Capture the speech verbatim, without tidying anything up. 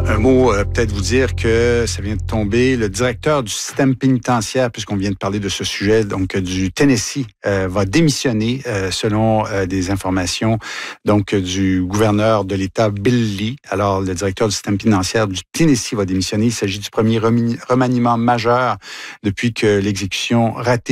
Un mot, euh, peut-être vous dire que ça vient de tomber. Le directeur du système pénitentiaire, puisqu'on vient de parler de ce sujet, donc du Tennessee, euh, va démissionner euh, selon euh, des informations donc du gouverneur de l'État, Bill Lee. Alors, le directeur du système pénitentiaire du Tennessee va démissionner. Il s'agit du premier remaniement majeur depuis que l'exécution ratée